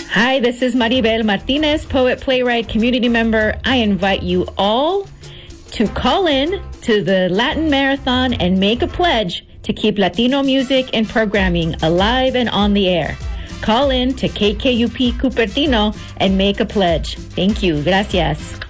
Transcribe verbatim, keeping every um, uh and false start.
Hi, this is Maribel Martinez, poet, playwright, community member. I invite you all to call in to the Latin Marathon and make a pledge to keep Latino music and programming alive and on the air. Call in to K K U P Cupertino and make a pledge. Thank you. Gracias.